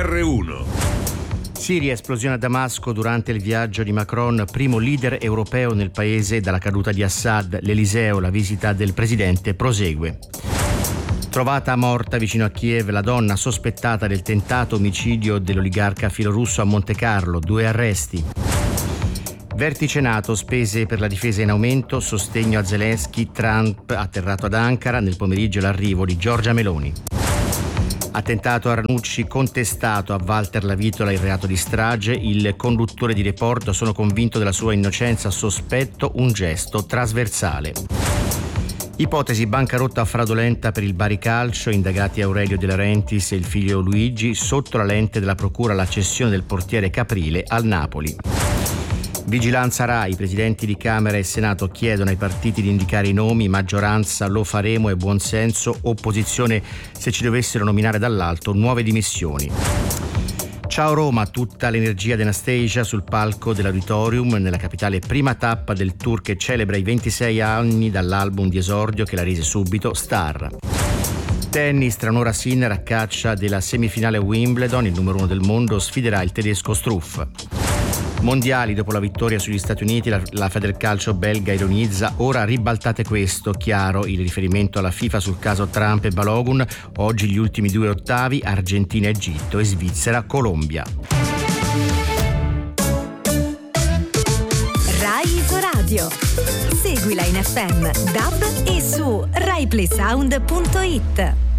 GR1. Siria, esplosione a Damasco durante il viaggio di Macron, primo leader europeo nel paese dalla caduta di Assad. L'Eliseo, la visita del presidente prosegue. Trovata morta vicino a Kiev la donna sospettata del tentato omicidio dell'oligarca filorusso a Montecarlo, 2 arresti. Vertice NATO, spese per la difesa in aumento, sostegno a Zelensky, Trump atterrato ad Ankara, nel pomeriggio l'arrivo di Giorgia Meloni. Attentato a Ranucci, contestato a Walter Lavitola il reato di strage, il conduttore di Report, sono convinto della sua innocenza, sospetto un gesto trasversale. Ipotesi bancarotta fraudolenta per il Bari Calcio, indagati Aurelio De Laurentiis e il figlio Luigi, sotto la lente della procura la cessione del portiere Caprile al Napoli. Vigilanza Rai, i presidenti di Camera e Senato chiedono ai partiti di indicare i nomi, maggioranza lo faremo e buonsenso, opposizione se ci dovessero nominare dall'alto, nuove dimissioni. Ciao Roma, tutta l'energia di Anastasia sul palco dell'Auditorium nella capitale, prima tappa del tour che celebra i 26 anni dall'album di esordio che la rese subito star. Tennis, tra un'ora Sinner a caccia della semifinale Wimbledon, il numero 1 del mondo sfiderà il tedesco Struff. Mondiali, dopo la vittoria sugli Stati Uniti, la Federcalcio belga ironizza, ora ribaltate questo, chiaro il riferimento alla FIFA sul caso Trump e Balogun, oggi gli ultimi 2 ottavi, Argentina Egitto e Svizzera Colombia. Rai Isoradio, seguila in FM, DAB e su RaiPlaySound.it.